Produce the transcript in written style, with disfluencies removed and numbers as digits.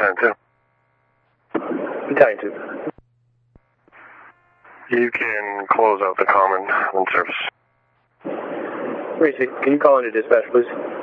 Battalion 2. Battalion 2. You can close out the common on service. Racy, can you call into dispatch, please?